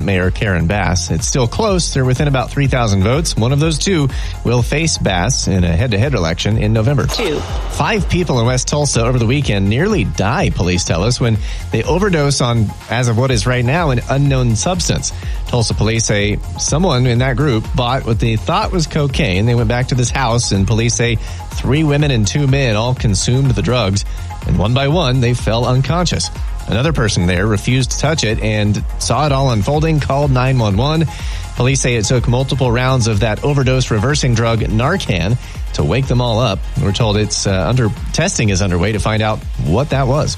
Mayor Karen Bass. It's still close. They're within about 3,000 votes. One of those two will face Bass in a head-to-head election in November. 5 people in West Tulsa over the weekend nearly die, police tell us, when they overdose on, as of what is right now, an unknown substance. Tulsa police say someone in that group bought what they thought was cocaine. They went back to this house, and police say 3 women and 2 men all consumed the drugs, and one by one, they fell unconscious. Another person there refused to touch it and saw it all unfolding, called 911. Police say it took multiple rounds of that overdose reversing drug Narcan to wake them all up. We're told testing is underway to find out what that was.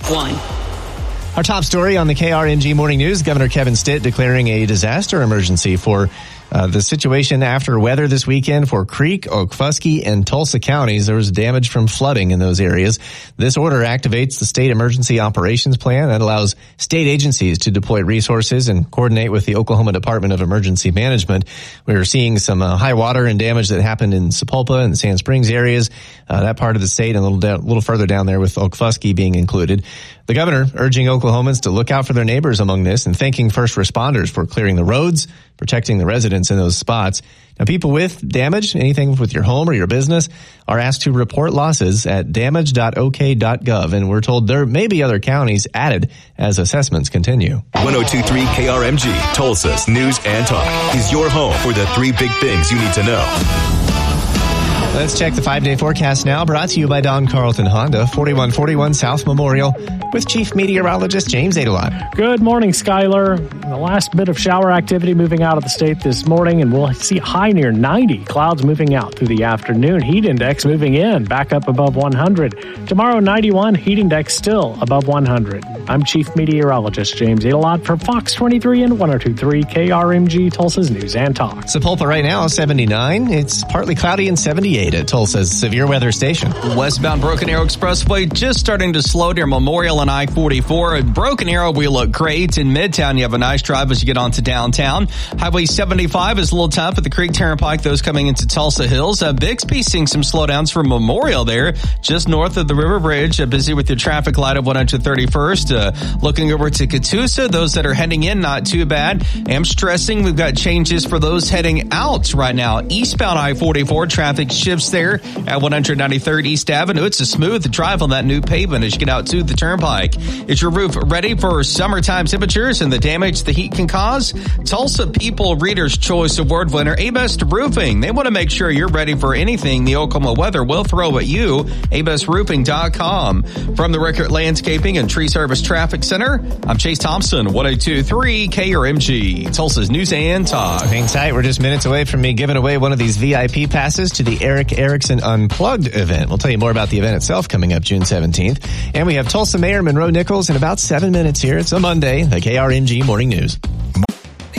Our top story on the KRMG Morning News, Governor Kevin Stitt declaring a disaster emergency for the situation after weather this weekend for Creek, Okfuskee, and Tulsa counties. There was damage from flooding in those areas. This order activates the State Emergency Operations Plan that allows state agencies to deploy resources and coordinate with the Oklahoma Department of Emergency Management. We were seeing some high water and damage that happened in Sapulpa and Sand Springs areas, that part of the state, and a little further down there with Okfuskee being included. The governor urging Oklahomans to look out for their neighbors among this and thanking first responders for clearing the roads, protecting the residents in those spots. Now, people with damage, anything with your home or your business, are asked to report losses at damage.ok.gov. And we're told there may be other counties added as assessments continue. 102.3 KRMG, Tulsa's News and Talk, is your home for the 3 big things you need to know. Let's check the 5-day forecast now, brought to you by Don Carlton Honda, 4141 South Memorial, with Chief Meteorologist James Adelot. Good morning, Skylar. The last bit of shower activity moving out of the state this morning, and we'll see a high near 90. Clouds moving out through the afternoon. Heat index moving in, back up above 100. Tomorrow, 91. Heat index still above 100. I'm Chief Meteorologist James Adelot for Fox 23 and 102.3 KRMG, Tulsa's News and Talk. Sapulpa right now, 79. It's partly cloudy and 78 at Tulsa's severe weather station. Westbound Broken Arrow Expressway just starting to slow near Memorial and I-44. At Broken Arrow, we look great. In Midtown, you have a nice drive as you get onto downtown. Highway 75 is a little tough at the Creek Turnpike, those coming into Tulsa Hills. Bixby seeing some slowdowns from Memorial there, just north of the River Bridge. Busy with your traffic light of 131st. Looking over to Catoosa, those that are heading in, not too bad. Am stressing we've got changes for those heading out right now. Eastbound I-44, traffic shifts there at 193rd East Avenue. It's a smooth drive on that new pavement as you get out to the turnpike. Is your roof ready for summertime temperatures and the damage the heat can cause? Tulsa People Reader's Choice Award winner A-Best Roofing. They want to make sure you're ready for anything the Oklahoma weather will throw at you. ABestRoofing.com. From the Rickert Landscaping and Tree Service Traffic Center, I'm Chase Thompson, 102.3 KRMG, Tulsa's News and Talk. Hang tight. We're just minutes away from me giving away one of these VIP passes to the Eric Erickson Unplugged event. We'll tell you more about the event itself coming up June 17th. And we have Tulsa Mayor Monroe Nichols in about 7 minutes here. It's a Monday, the KRMG Morning News.